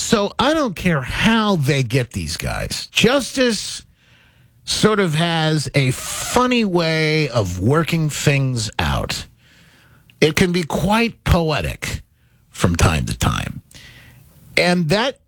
So I don't care how they get these guys. Justice sort of has a funny way of working things out. It can be quite poetic from time to time. And that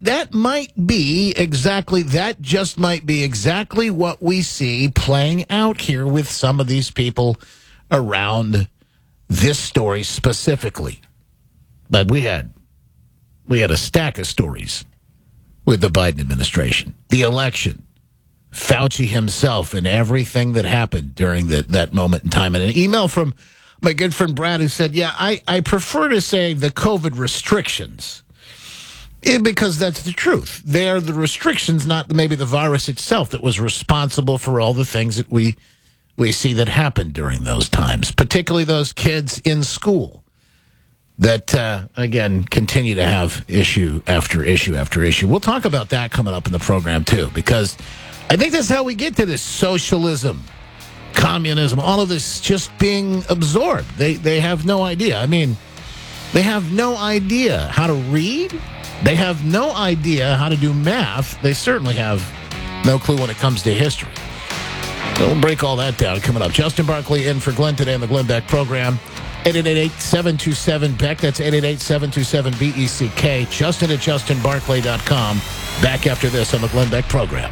just might be exactly what we see playing out here with some of these people around this story specifically. But we had a stack of stories with the Biden administration, the election, Fauci himself, and everything that happened during that moment in time. And an email from my good friend Brad who said, yeah, I prefer to say the COVID restrictions. Because that's the truth. They're the restrictions, not maybe the virus itself, that was responsible for all the things that we see that happened during those times, particularly those kids in school that, again, continue to have issue after issue after issue. We'll talk about that coming up in the program, too, because I think that's how we get to this socialism, communism, all of this just being absorbed. They have no idea. I mean, they have no idea how to read. They have no idea how to do math. They certainly have no clue when it comes to history. So we'll break all that down coming up. Justin Barkley in for Glenn today on the Glenn Beck program. 888-727-BECK. That's 888-727-BECK. Justin at JustinBarkley.com. Back after this on the Glenn Beck program.